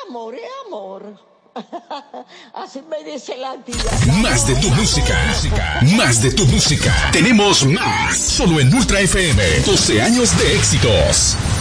amor es amor. Así me dice la tía. Más de tu música. Más de tu música. Tenemos más. Solo en Ultra FM. 12 años de éxitos.